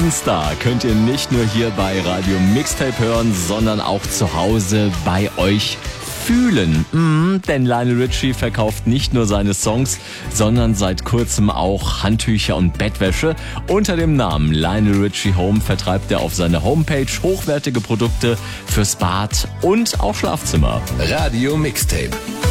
Diesen Star könnt ihr nicht nur hier bei Radio Mixtape hören, sondern auch zu Hause bei euch fühlen. Denn Lionel Richie verkauft nicht nur seine Songs, sondern seit kurzem auch Handtücher und Bettwäsche. Unter dem Namen Lionel Richie Home vertreibt er auf seiner Homepage hochwertige Produkte fürs Bad und auch Schlafzimmer. Radio Mixtape.